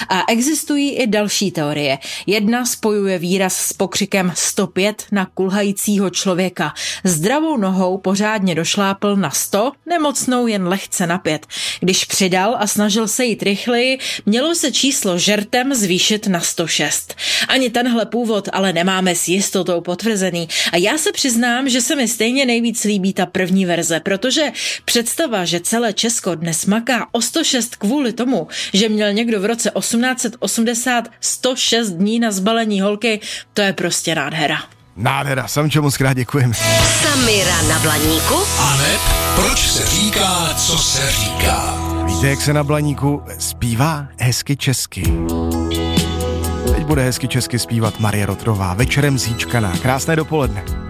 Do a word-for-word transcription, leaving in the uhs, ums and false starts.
A existují i další teorie. Jedna spojuje výraz s pokřikem sto pět na kulhajícího člověka. Zdravou nohou pořádně došlápl na sto, nemocnou jen lehce na pět. Když přidal a snažil se jít rychleji, mělo se číslo žertem zvýšit na sto šest. Ani tenhle původ ale nemáme s jistotou potvrzený. A já se přiznám, že se mi stejně nejvíc líbí ta první verze, protože představa, že celé Česko dnes maká o sto šest kvůli tomu, že měl někdo v roce osmnáct set osmdesát sto šest dní na zbalení holky, to je prostě nádhera. Nádhera, Samčo, moc krát děkujeme. Samira na Blaníku. Aneb, proč se říká, co se říká? Víte, jak se na Blaníku zpívá hezky česky? Teď bude hezky česky zpívat Marie Rotrová, Večerem zíčkaná. Krásné dopoledne.